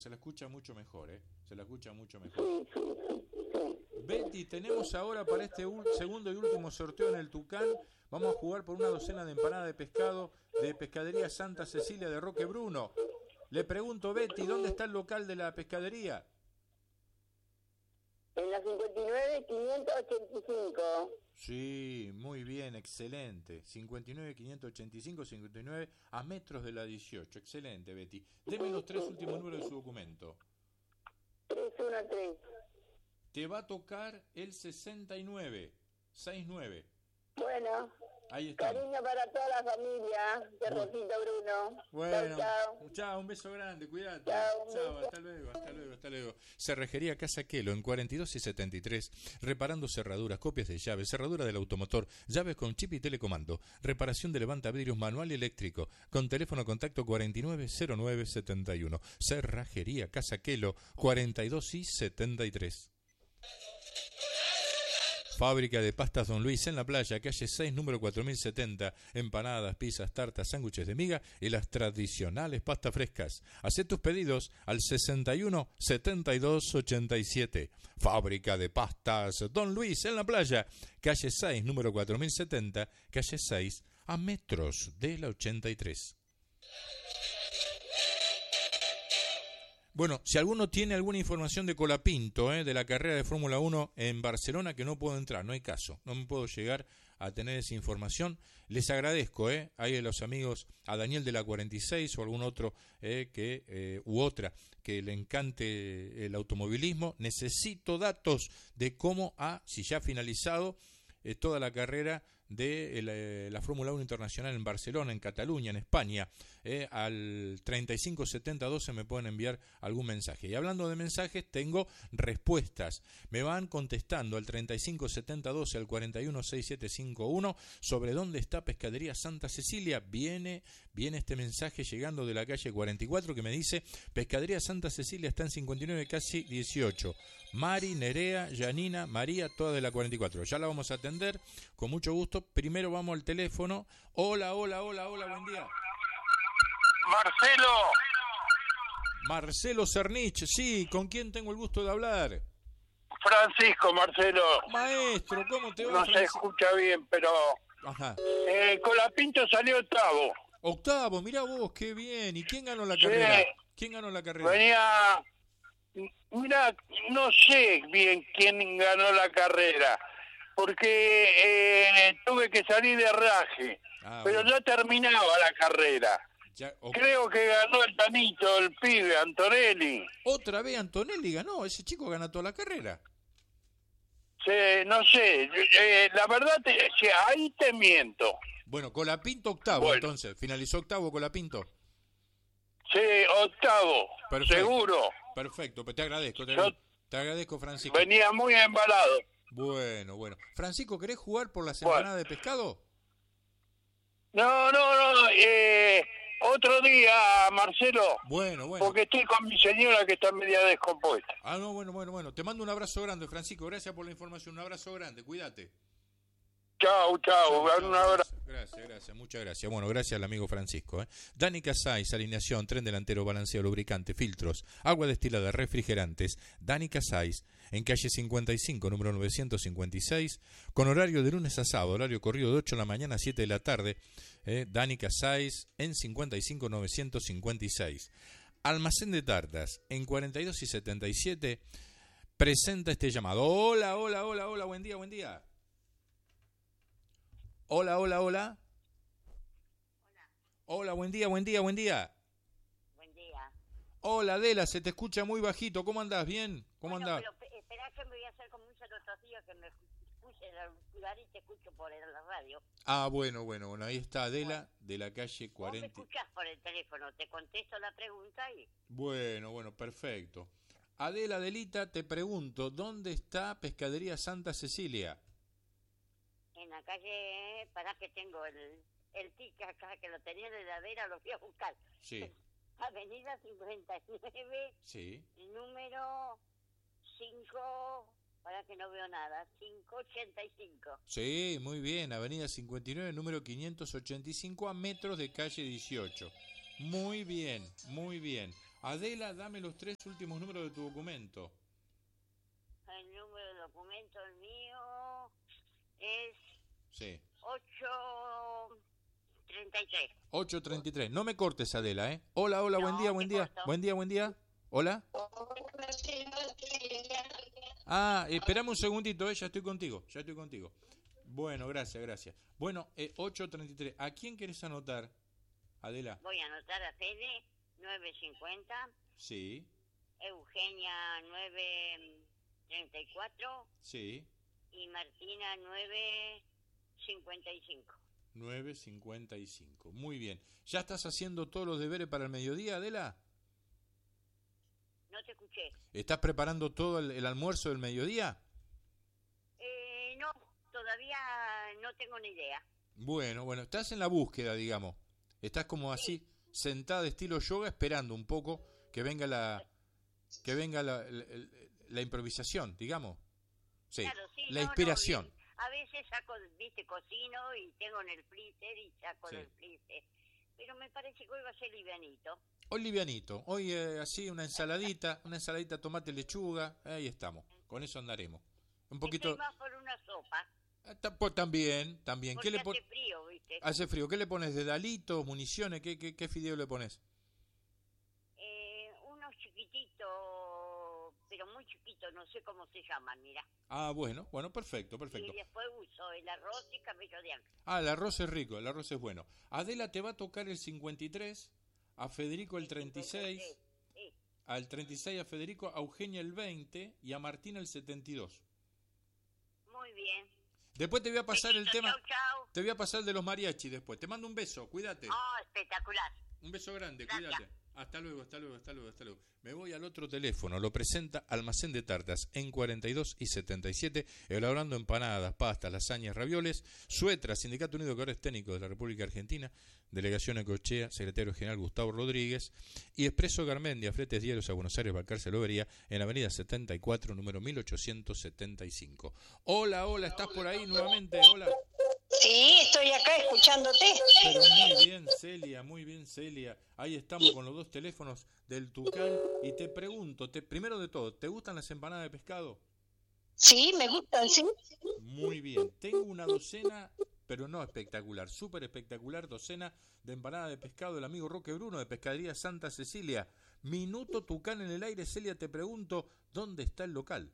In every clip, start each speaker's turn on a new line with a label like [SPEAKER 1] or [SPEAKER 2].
[SPEAKER 1] se la escucha mucho mejor, se la escucha mucho mejor. Betty, tenemos ahora para este segundo y último sorteo en el Tucán, vamos a jugar por una docena de empanadas de pescado de Pescadería Santa Cecilia de Roque Bruno. Le pregunto, Betty, ¿dónde está el local de la pescadería?
[SPEAKER 2] En la 59.585.
[SPEAKER 1] Sí, muy bien, excelente. 59.585, 59 a metros de la 18. Excelente, Betty. Deme los 3 últimos números de su documento.
[SPEAKER 2] 313.
[SPEAKER 1] Te va a tocar el 69. 69.
[SPEAKER 2] Bueno.
[SPEAKER 1] Ahí está.
[SPEAKER 2] Cariño para toda la familia de Rosito Bruno.
[SPEAKER 1] Bueno,
[SPEAKER 2] chao.
[SPEAKER 1] Chao, un beso grande, cuídate.
[SPEAKER 2] Chao,
[SPEAKER 1] hasta luego. Cerrajería Casa Quelo en 42 y 73, reparando cerraduras, copias de llaves, cerradura del automotor, llaves con chip y telecomando, reparación de levantavidrios manual y eléctrico, con teléfono contacto 490971. Cerrajería Casa Quelo, 42 y 73. Fábrica de pastas Don Luis en la playa, calle 6, número 4070. Empanadas, pizzas, tartas, sándwiches de miga y las tradicionales pastas frescas. Hacé tus pedidos al 61 72 87. Fábrica de pastas Don Luis en la playa, calle 6, número 4070, calle 6, a metros de la 83. Bueno, si alguno tiene alguna información de Colapinto, de la carrera de Fórmula 1 en Barcelona, que no puedo entrar, no hay caso, no me puedo llegar a tener esa información, les agradezco, ahí a los amigos, a Daniel de la 46 o algún otro u otra que le encante el automovilismo, necesito datos de cómo si ya ha finalizado toda la carrera de la Fórmula 1 Internacional en Barcelona, en Cataluña, en España. Al 357012 me pueden enviar algún mensaje. Y hablando de mensajes, tengo respuestas. Me van contestando al 357012 al 416751 sobre dónde está Pescadería Santa Cecilia. Viene este mensaje llegando de la calle 44 que me dice: Pescadería Santa Cecilia está en 59, casi 18. Mari, Nerea, Janina, María, toda de la 44. Ya la vamos a atender con mucho gusto. Primero vamos al teléfono. Hola, buen día. Marcelo Cernich, sí, ¿con quién tengo el gusto de hablar?
[SPEAKER 3] Francisco, Marcelo.
[SPEAKER 1] Maestro, ¿cómo te va?
[SPEAKER 3] No se escucha bien, pero...
[SPEAKER 1] Ajá.
[SPEAKER 3] Colapinto salió octavo.
[SPEAKER 1] Octavo, mirá vos, qué bien. ¿Y quién ganó la carrera? ¿Quién ganó la carrera?
[SPEAKER 3] Venía... Mira, no sé bien quién ganó la carrera, porque tuve que salir de raje, pero bueno, ya terminaba la carrera. Creo que ganó el Tanito, el pibe, Antonelli.
[SPEAKER 1] ¿Otra vez Antonelli ganó? Ese chico gana toda la carrera.
[SPEAKER 3] Sí, no sé, la verdad, ahí te miento.
[SPEAKER 1] Bueno, Colapinto octavo, entonces, finalizó octavo Colapinto.
[SPEAKER 3] Sí, octavo, perfecto, seguro.
[SPEAKER 1] Perfecto, pues te agradezco, te agradezco, Francisco.
[SPEAKER 3] Venía muy embalado.
[SPEAKER 1] Bueno. Francisco, ¿querés jugar por las empanadas de pescado?
[SPEAKER 3] No, otro día, Marcelo.
[SPEAKER 1] Bueno.
[SPEAKER 3] Porque estoy con mi señora que está media descompuesta.
[SPEAKER 1] No, bueno. Te mando un abrazo grande, Francisco. Gracias por la información. Un abrazo grande. Cuídate.
[SPEAKER 3] Chao. Un abrazo.
[SPEAKER 1] Gracias. Muchas gracias. Bueno, gracias al amigo Francisco. Dani Casais, alineación, tren delantero, balanceo, lubricante, filtros, agua destilada, refrigerantes. Dani Casais, en calle 55, número 956, con horario de lunes a sábado, horario corrido de 8 de la mañana a 7 de la tarde. Dani Casais, en 55 956. Almacén de tartas, en 42 y 77, presenta este llamado. Hola, buen día. Hola. Hola, buen día.
[SPEAKER 2] Buen día.
[SPEAKER 1] Hola, Adela, se te escucha muy bajito. ¿Cómo andás? ¿Bien? ¿Cómo andás?
[SPEAKER 2] Pero esperá que me voy a hacer como un rocío que me puse el auricular y te escucho por la radio.
[SPEAKER 1] Bueno. Ahí está Adela, de la calle 40.
[SPEAKER 2] Vos me escuchás por el teléfono, te contesto la pregunta y...
[SPEAKER 1] Bueno, perfecto. Adelita, te pregunto, ¿dónde está Pescadería Santa Cecilia?
[SPEAKER 2] En la calle, para que tengo el tic acá, que lo tenía en la heladera, lo fui a buscar.
[SPEAKER 1] Sí.
[SPEAKER 2] Avenida 59,
[SPEAKER 1] sí.
[SPEAKER 2] Número 5, para que no veo nada, 585.
[SPEAKER 1] Sí, muy bien, Avenida 59, número 585, a metros de calle 18. Muy bien. Adela, dame los 3 últimos números de tu documento.
[SPEAKER 2] El número de documento el mío es...
[SPEAKER 1] Sí.
[SPEAKER 2] 833.
[SPEAKER 1] 833. No me cortes, Adela, ¿eh? Hola, no, buen día. Buen día. Hola. Esperame un segundito, ya estoy contigo. Bueno, gracias. Bueno, 833. ¿A quién querés anotar, Adela?
[SPEAKER 2] Voy a anotar a Fede, 950.
[SPEAKER 1] Sí.
[SPEAKER 2] Eugenia, 934.
[SPEAKER 1] Sí.
[SPEAKER 2] Y Martina, 955.
[SPEAKER 1] 955. Muy bien. ¿Ya estás haciendo todos los deberes para el mediodía, Adela?
[SPEAKER 2] No te escuché.
[SPEAKER 1] ¿Estás preparando todo el almuerzo del mediodía?
[SPEAKER 2] No, todavía no tengo ni idea.
[SPEAKER 1] Bueno, estás en la búsqueda, digamos. Estás como así, sentada de estilo yoga, esperando un poco que venga la improvisación, digamos. Sí,
[SPEAKER 2] claro, sí,
[SPEAKER 1] la inspiración.
[SPEAKER 2] No, a veces saco, cocino y tengo en el freezer y saco del freezer. Pero me parece que hoy va a ser livianito. Hoy así una ensaladita
[SPEAKER 1] tomate, lechuga, ahí estamos. Con eso andaremos. Un poquito.
[SPEAKER 2] Estoy más por una sopa.
[SPEAKER 1] También.
[SPEAKER 2] Porque hace frío, ¿viste?
[SPEAKER 1] Hace frío. ¿Qué le pones? ¿Dedalitos, municiones? ¿Qué fideo le pones?
[SPEAKER 2] Unos chiquititos, pero muy chiquitos, no sé cómo se llaman, mira.
[SPEAKER 1] Bueno, perfecto.
[SPEAKER 2] Y después uso el arroz y cabello de ángel.
[SPEAKER 1] El arroz es rico, el arroz es bueno. Adela, te va a tocar el 53, a Federico el 36,
[SPEAKER 2] sí.
[SPEAKER 1] Al 36 a Federico, a Eugenia el 20 y a Martina el 72.
[SPEAKER 2] Muy bien.
[SPEAKER 1] Después te voy a pasar el tema.
[SPEAKER 2] Chau.
[SPEAKER 1] Te voy a pasar el de los mariachi después. Te mando un beso, cuídate.
[SPEAKER 2] Espectacular.
[SPEAKER 1] Un beso grande,
[SPEAKER 2] Gracias.
[SPEAKER 1] Cuídate. Hasta luego. Me voy al otro teléfono. Lo presenta Almacén de Tartas en 42 y 77. Elaborando empanadas, pastas, lasañas, ravioles. Suetra, Sindicato Unido de Corredores Técnicos de la República Argentina. Delegación Ecochea, Secretario General Gustavo Rodríguez. Y Expreso Garmendia, fletes diarios a Buenos Aires, Balcarce, Lobería, en Avenida 74, número 1875. Hola, ¿estás por ahí nuevamente? Hola.
[SPEAKER 4] Sí, estoy acá escuchándote.
[SPEAKER 1] Pero muy bien, Celia. Ahí estamos con los 2 teléfonos del Tucán. Y te pregunto, primero de todo, ¿te gustan las empanadas de pescado?
[SPEAKER 4] Sí, me gustan, sí.
[SPEAKER 1] Muy bien. Tengo una docena, pero no espectacular, súper espectacular docena de empanadas de pescado del amigo Roque Bruno de Pescadería Santa Cecilia. Minuto Tucán en el aire. Celia, te pregunto, ¿dónde está el local?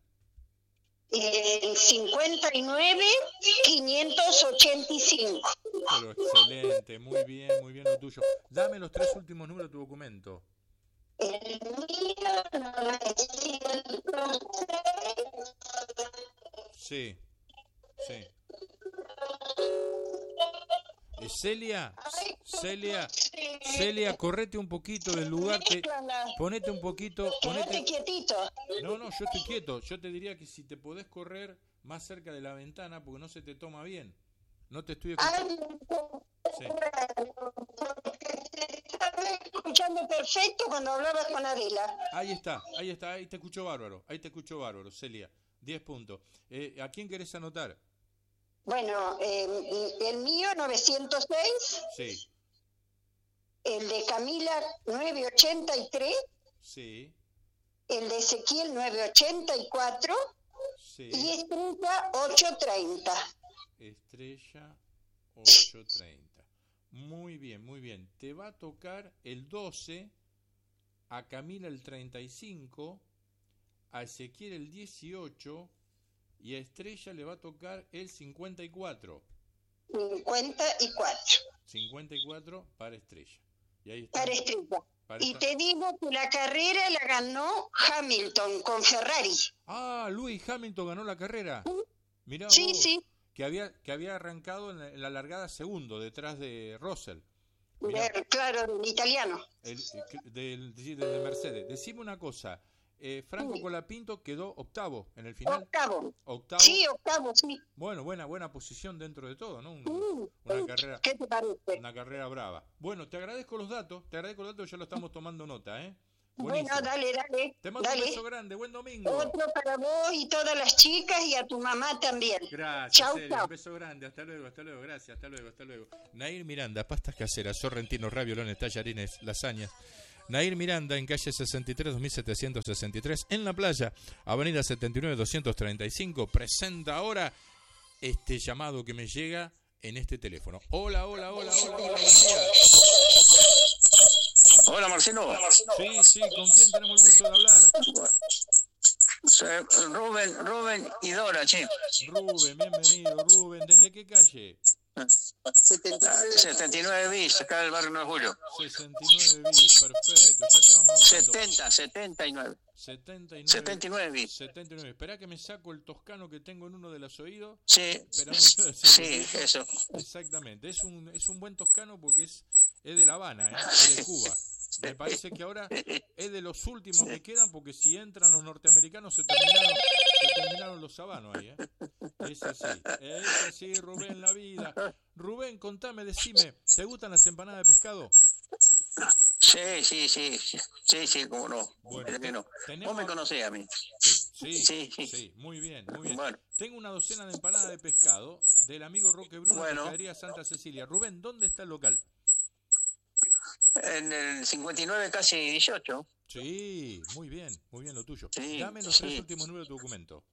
[SPEAKER 4] 59-585.
[SPEAKER 1] Pero excelente, muy bien lo tuyo. Dame los 3 últimos números de tu documento.
[SPEAKER 4] El mío no es
[SPEAKER 1] Sí. Celia, correte un poquito del lugar, ponete un poquito,
[SPEAKER 4] ponete quietito.
[SPEAKER 1] No, yo estoy quieto. Yo te diría que si te podés correr más cerca de la ventana porque no se te toma bien. No te estoy escuchando. Sí.
[SPEAKER 4] Estaba escuchando perfecto cuando hablabas con Adela.
[SPEAKER 1] Ahí está, ahí te escucho bárbaro, Celia. 10 puntos. ¿A quién querés anotar?
[SPEAKER 4] Bueno, el mío 906.
[SPEAKER 1] Sí.
[SPEAKER 4] El de Camila 983.
[SPEAKER 1] Sí.
[SPEAKER 4] El de Ezequiel 984.
[SPEAKER 1] Sí.
[SPEAKER 4] Y Estrella 830.
[SPEAKER 1] Estrella 830. Muy bien. Te va a tocar el 12, a Camila el 35, a Ezequiel el 18 y a Estrella le va a tocar el 54. 54 para Estrella. Y ahí está.
[SPEAKER 4] Para Estrella. Y te digo que la carrera la ganó Hamilton con Ferrari.
[SPEAKER 1] Lewis Hamilton ganó la carrera. Mirá
[SPEAKER 4] sí,
[SPEAKER 1] vos,
[SPEAKER 4] sí.
[SPEAKER 1] Que había arrancado en la largada segundo, detrás de Russell.
[SPEAKER 4] Claro, del italiano.
[SPEAKER 1] Del Mercedes. Decime una cosa. Franco Colapinto quedó octavo en el final.
[SPEAKER 4] Octavo. Sí, octavo, sí.
[SPEAKER 1] Bueno, buena posición dentro de todo, ¿no? Una carrera.
[SPEAKER 4] ¿Qué te parece?
[SPEAKER 1] Una carrera brava. Bueno, te agradezco los datos, ya lo estamos tomando nota, ¿eh?
[SPEAKER 4] Buenísimo. Bueno, dale.
[SPEAKER 1] Te mando un beso grande, buen domingo.
[SPEAKER 4] Otro para vos y todas las chicas y a tu mamá también.
[SPEAKER 1] Gracias, chau. Un beso grande, hasta luego, gracias, hasta luego. Nair Miranda, pastas caseras, sorrentinos, raviolones, tallarines, lasañas. Nair Miranda en calle 63, 2763. En la playa, avenida 79, 235. Presenta ahora este llamado que me llega en este teléfono. Hola, buen día.
[SPEAKER 5] Hola, Marcelo.
[SPEAKER 1] Sí, ¿con quién tenemos el gusto de hablar?
[SPEAKER 5] Rubén y Dora, che.
[SPEAKER 1] Rubén, bienvenido, Rubén. ¿Desde qué calle?
[SPEAKER 5] 79 bis, acá del barrio 9 de Julio.
[SPEAKER 1] 69 bis, perfecto. Ya te vamos
[SPEAKER 5] 79 bis.
[SPEAKER 1] 79. Esperá que me saco el toscano que tengo en uno de los oídos.
[SPEAKER 5] Sí, eso.
[SPEAKER 1] Exactamente. Es un buen toscano porque es de La Habana, es de Cuba. Me parece que ahora es de los últimos que quedan, porque si entran los norteamericanos se terminaron los habanos ahí, Es así, Rubén, la vida. Rubén, contame, decime, ¿te gustan las empanadas de pescado?
[SPEAKER 5] Sí, cómo no.
[SPEAKER 1] Bueno,
[SPEAKER 5] Vos me conocés a mí.
[SPEAKER 1] Sí, muy bien. Bueno. Tengo una docena de empanadas de pescado del amigo Roque Bruno, Pescadería Santa Cecilia. Rubén, ¿dónde está el local?
[SPEAKER 5] En el 59 casi 18.
[SPEAKER 1] Sí, muy bien lo tuyo.
[SPEAKER 5] Sí,
[SPEAKER 1] dame los 3 últimos números de tu documento.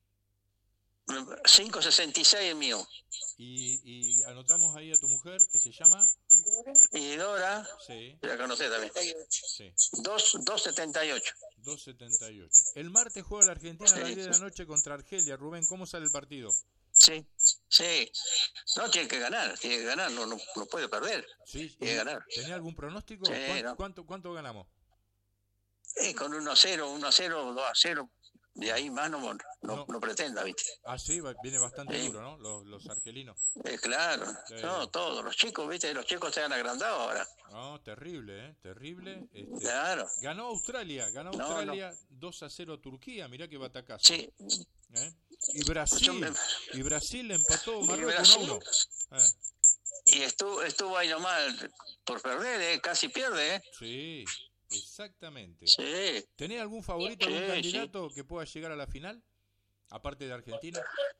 [SPEAKER 5] 566 es mío.
[SPEAKER 1] Y anotamos ahí a tu mujer, que se llama...
[SPEAKER 5] Y Dora,
[SPEAKER 1] sí.
[SPEAKER 5] La conocés también.
[SPEAKER 1] Sí.
[SPEAKER 5] 278.
[SPEAKER 1] 278. El martes juega la Argentina a las 10 de la noche contra Argelia. Rubén, ¿cómo sale el partido?
[SPEAKER 5] Sí. No, tiene que ganar, no puede perder.
[SPEAKER 1] Sí,
[SPEAKER 5] tiene que ganar.
[SPEAKER 1] ¿Tenés algún pronóstico?
[SPEAKER 5] Sí,
[SPEAKER 1] ¿Cuánto ganamos?
[SPEAKER 5] Con 1-0, 1-0, 2-0. De ahí más no pretenda, ¿viste?
[SPEAKER 1] Ah, sí, viene bastante duro, ¿no? Los argelinos.
[SPEAKER 5] Claro. No, todos los chicos, ¿viste? Los chicos se han agrandado ahora.
[SPEAKER 1] No, terrible.
[SPEAKER 5] Claro.
[SPEAKER 1] Ganó Australia 2-0 Turquía, mirá que batacazo.
[SPEAKER 5] Sí.
[SPEAKER 1] Y Brasil empató Marruecos 1-1.
[SPEAKER 5] Y estuvo ahí nomás por perder, casi pierde,
[SPEAKER 1] Sí. Exactamente.
[SPEAKER 5] Sí.
[SPEAKER 1] ¿Tenés algún favorito, algún candidato que pueda llegar a la final? Aparte de Argentina.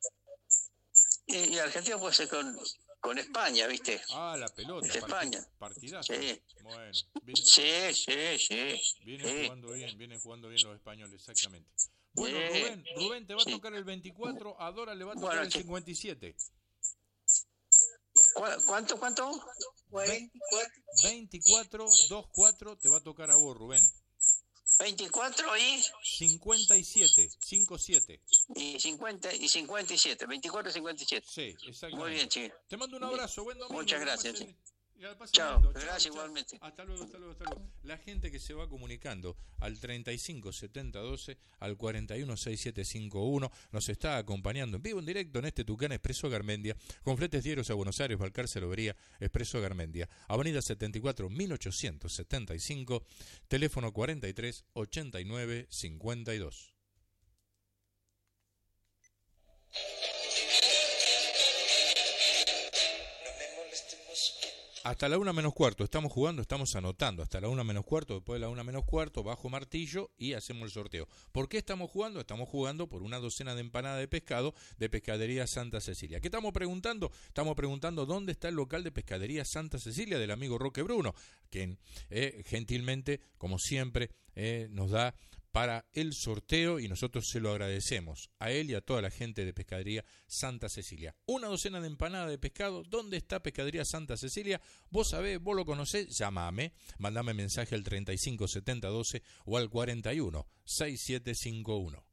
[SPEAKER 5] Y Argentina puede ser con España, ¿viste?
[SPEAKER 1] Ah, la pelota.
[SPEAKER 5] España.
[SPEAKER 1] Partidazo.
[SPEAKER 5] Sí.
[SPEAKER 1] Bueno.
[SPEAKER 5] Sí.
[SPEAKER 1] Vienen jugando bien los españoles, exactamente. Bueno, Rubén te va a tocar el 24, a Dora le va a tocar el 57.
[SPEAKER 5] ¿Cuánto?
[SPEAKER 1] 24 te va a tocar a vos, Rubén.
[SPEAKER 5] 24 y
[SPEAKER 1] 57.
[SPEAKER 5] Y 57, 24 y 57.
[SPEAKER 1] Sí, exactamente.
[SPEAKER 5] Muy bien, chico.
[SPEAKER 1] Te mando un abrazo, buen domingo.
[SPEAKER 5] Muchas gracias.
[SPEAKER 1] Chao,
[SPEAKER 5] gracias igualmente.
[SPEAKER 1] Hasta luego. La gente que se va comunicando al 35 70 12, al 41 6751, nos está acompañando en vivo, en directo en este Tucán Expreso Garmendia, con fletes diarios a Buenos Aires, Balcarce, Lobería, Expreso Garmendia, avenida 74 1875, teléfono 43 89 52. Hasta la 1:15 estamos jugando, estamos anotando. Hasta la 1:15, después de la 1:15, bajo martillo y hacemos el sorteo. ¿Por qué estamos jugando? Estamos jugando por una docena de empanadas de pescado de Pescadería Santa Cecilia. ¿Qué estamos preguntando? Estamos preguntando dónde está el local de Pescadería Santa Cecilia del amigo Roque Bruno, quien gentilmente, como siempre, nos da para el sorteo y nosotros se lo agradecemos a él y a toda la gente de Pescadería Santa Cecilia. Una docena de empanadas de pescado. ¿Dónde está Pescadería Santa Cecilia? Vos sabés, vos lo conocés, llamame, mandame mensaje al 35 70 12 o al 41 6751.